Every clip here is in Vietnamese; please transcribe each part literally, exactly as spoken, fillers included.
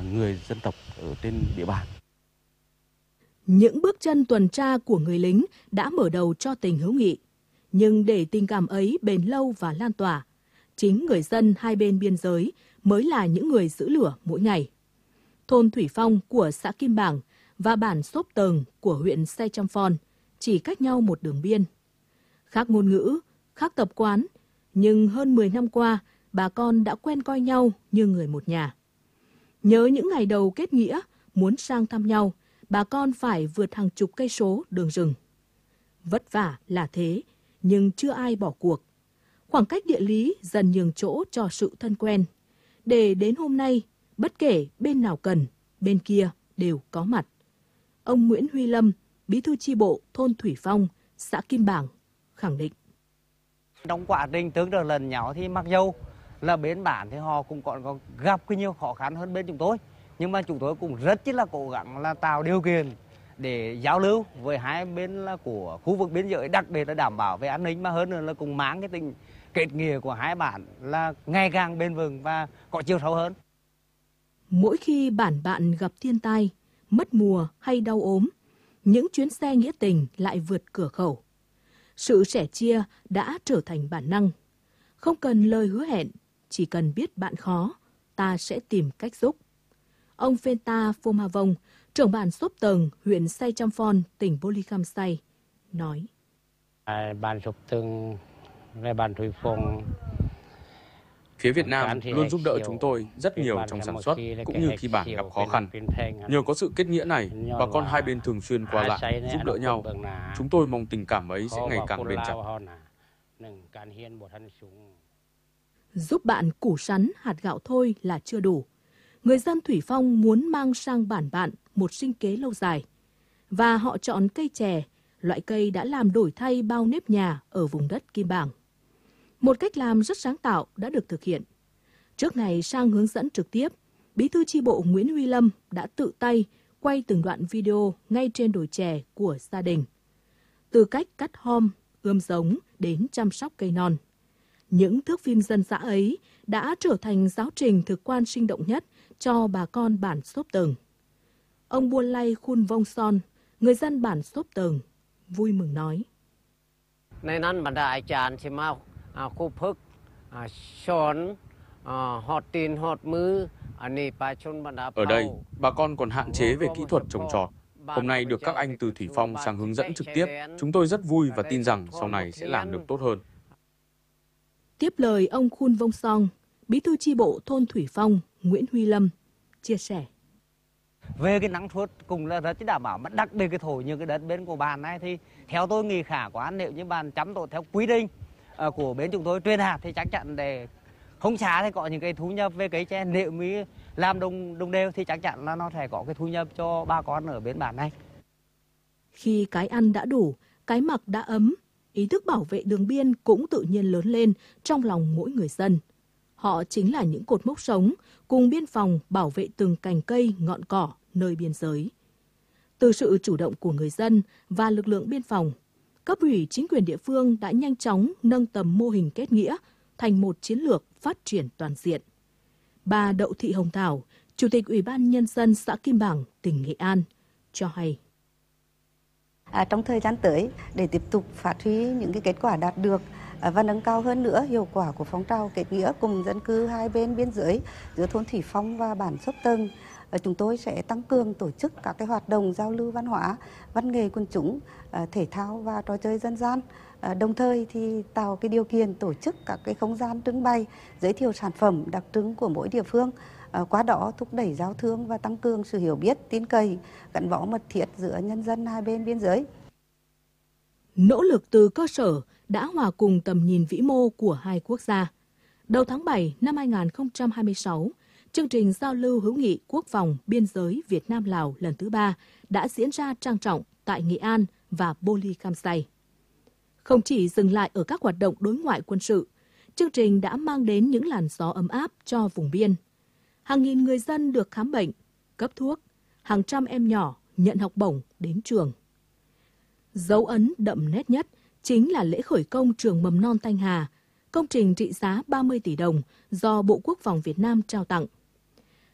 người dân tộc ở trên địa bàn. Những bước chân tuần tra của người lính đã mở đầu cho tình hữu nghị. Nhưng để tình cảm ấy bền lâu và lan tỏa, chính người dân hai bên biên giới mới là những người giữ lửa mỗi ngày. Thôn Thủy Phong của xã Kim Bảng và bản Xốp Tờng của huyện Say Trăm Phon chỉ cách nhau một đường biên. Khác ngôn ngữ, khác tập quán, nhưng hơn mười năm qua, bà con đã quen coi nhau như người một nhà. Nhớ những ngày đầu kết nghĩa, muốn sang thăm nhau, bà con phải vượt hàng chục cây số đường rừng. Vất vả là thế, nhưng chưa ai bỏ cuộc. Khoảng cách địa lý dần nhường chỗ cho sự thân quen. Để đến hôm nay, bất kể bên nào cần, bên kia đều có mặt. Ông Nguyễn Huy Lâm, bí thư chi bộ thôn Thủy Phong, xã Kim Bảng, khẳng định. Trong quá trình tương trợ lần nhau thì mặc dầu là bên bản thì họ cũng còn có gặp cái nhiều khó khăn hơn bên chúng tôi. Nhưng mà chúng tôi cũng rất là cố gắng là tạo điều kiện để giao lưu với hai bên là của khu vực biên giới, đặc biệt là đảm bảo về an ninh, mà hơn nữa là cùng mang cái tình kết nghĩa của hai bản là ngày càng bền vững và có chiều sâu hơn. Mỗi khi bản bạn gặp thiên tai, mất mùa hay đau ốm, những chuyến xe nghĩa tình lại vượt cửa khẩu. Sự sẻ chia đã trở thành bản năng. Không cần lời hứa hẹn, chỉ cần biết bạn khó, ta sẽ tìm cách giúp. Ông Phenta Phomavong, trưởng bản Xốp Tờng, huyện Say Trăm Phon, tỉnh Bô Ly Kham Say, nói. Bản Xốp Tờng về bản Thủy Phong. Phía Việt Nam luôn giúp đỡ chúng tôi rất nhiều trong sản xuất, cũng như khi bản gặp khó khăn. Nhờ có sự kết nghĩa này, bà con hai bên thường xuyên qua lại, giúp đỡ nhau. Chúng tôi mong tình cảm ấy sẽ ngày càng bền chặt. Giúp bạn củ sắn, hạt gạo thôi là chưa đủ. Người dân Thủy Phong muốn mang sang bản bạn một sinh kế lâu dài. Và họ chọn cây chè, loại cây đã làm đổi thay bao nếp nhà ở vùng đất Kim Bảng. Một cách làm rất sáng tạo đã được thực hiện. Trước ngày sang hướng dẫn trực tiếp, bí thư chi bộ Nguyễn Huy Lâm đã tự tay quay từng đoạn video ngay trên đồi chè của gia đình. Từ cách cắt hom, ươm giống đến chăm sóc cây non. Những thước phim dân dã ấy đã trở thành giáo trình thực quan sinh động nhất cho bà con bản Xốp Tờng. Ông Buôn Lay Khun Vong Son, người dân bản Xốp Tờng, vui mừng nói. Này năn bản đại chán thì mau. Khu phức, xón, họt tin, họt mư. Ở đây, bà con còn hạn chế về kỹ thuật trồng trọt. Hôm nay được các anh từ Thủy Phong sang hướng dẫn trực tiếp, chúng tôi rất vui và tin rằng sau này sẽ làm được tốt hơn. Tiếp lời ông Khun Vong Song, bí thư chi bộ thôn Thủy Phong, Nguyễn Huy Lâm, chia sẻ. Về cái năng suất cũng là rất đảm bảo, mà đặc biệt cái thổ như cái đất bên của bạn này thì theo tôi nghĩ khả quá, nếu như bạn chăm tổ theo quy định của bên chúng tôi truyền hạt thì chắc chắn để không xả thì có những cái thu nhập về cây chè, nếu mới làm đồng đồng đều thì chắc chắn là nó sẽ có cái thu nhập cho bà con ở bên bản này. Khi cái ăn đã đủ, cái mặc đã ấm, ý thức bảo vệ đường biên cũng tự nhiên lớn lên trong lòng mỗi người dân. Họ chính là những cột mốc sống cùng biên phòng bảo vệ từng cành cây, ngọn cỏ nơi biên giới. Từ sự chủ động của người dân và lực lượng biên phòng, cấp ủy chính quyền địa phương đã nhanh chóng nâng tầm mô hình kết nghĩa thành một chiến lược phát triển toàn diện. Bà Đậu Thị Hồng Thảo, Chủ tịch Ủy ban Nhân dân xã Kim Bảng, tỉnh Nghệ An, cho hay. À, trong thời gian tới, để tiếp tục phát huy những cái kết quả đạt được à, và nâng cao hơn nữa hiệu quả của phong trào kết nghĩa cùng dân cư hai bên biên giới giữa thôn Thủy Phong và bản Xốp Tờng, chúng tôi sẽ tăng cường tổ chức các cái hoạt động giao lưu văn hóa, văn nghệ quần chúng, thể thao và trò chơi dân gian. Đồng thời thì tạo cái điều kiện tổ chức các cái không gian trưng bày, giới thiệu sản phẩm đặc trưng của mỗi địa phương. Qua đó thúc đẩy giao thương và tăng cường sự hiểu biết, tin cậy, gắn bó mật thiết giữa nhân dân hai bên biên giới. Nỗ lực từ cơ sở đã hòa cùng tầm nhìn vĩ mô của hai quốc gia. Đầu tháng bảy năm hai nghìn không trăm hai mươi sáu, chương trình giao lưu hữu nghị quốc phòng biên giới Việt Nam-Lào lần thứ ba đã diễn ra trang trọng tại Nghệ An và Bô Ly Kham Say. Không chỉ dừng lại ở các hoạt động đối ngoại quân sự, chương trình đã mang đến những làn gió ấm áp cho vùng biên. Hàng nghìn người dân được khám bệnh, cấp thuốc, hàng trăm em nhỏ nhận học bổng đến trường. Dấu ấn đậm nét nhất chính là lễ khởi công trường mầm non Thanh Hà, công trình trị giá ba mươi tỷ đồng do Bộ Quốc phòng Việt Nam trao tặng.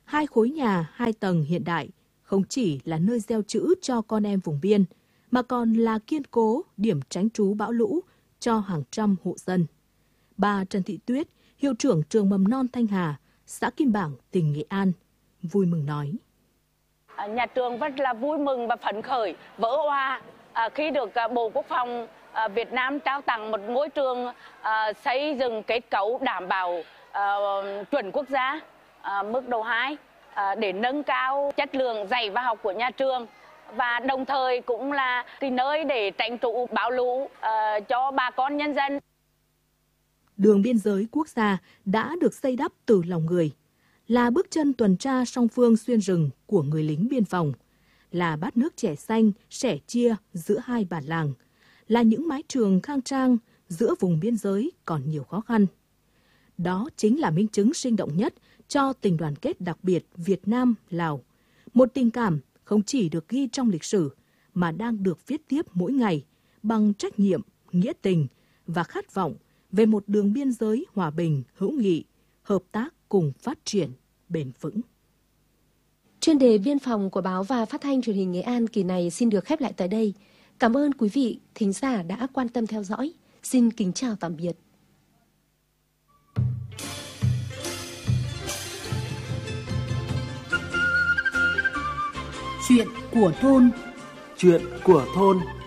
hai khối nhà hai tầng hiện đại không chỉ là nơi gieo chữ cho con em vùng biên, mà còn là kiên cố điểm tránh trú bão lũ cho hàng trăm hộ dân. Bà Trần Thị Tuyết, hiệu trưởng trường mầm non Thanh Hà, xã Kim Bảng, tỉnh Nghệ An, vui mừng nói. Nhà trường rất là vui mừng và phấn khởi, vỡ hoa khi được Bộ Quốc phòng Việt Nam trao tặng một ngôi trường xây dựng kết cấu đảm bảo chuẩn quốc gia mức độ hai để nâng cao chất lượng dạy và học của nhà trường, và đồng thời cũng là cái nơi để tránh trú bão lũ cho bà con nhân dân. Đường biên giới quốc gia đã được xây đắp từ lòng người, là bước chân tuần tra song phương xuyên rừng của người lính biên phòng, là bát nước chè xanh sẻ chia giữa hai bản làng, là những mái trường khang trang giữa vùng biên giới còn nhiều khó khăn. Đó chính là minh chứng sinh động nhất cho tình đoàn kết đặc biệt Việt Nam-Lào, một tình cảm không chỉ được ghi trong lịch sử mà đang được viết tiếp mỗi ngày bằng trách nhiệm, nghĩa tình và khát vọng về một đường biên giới hòa bình, hữu nghị, hợp tác cùng phát triển bền vững. Chuyên đề biên phòng của báo và phát thanh truyền hình Nghệ An kỳ này xin được khép lại tại đây. Cảm ơn quý vị thính giả đã quan tâm theo dõi. Xin kính chào tạm biệt. Chuyện của thôn. Chuyện của thôn.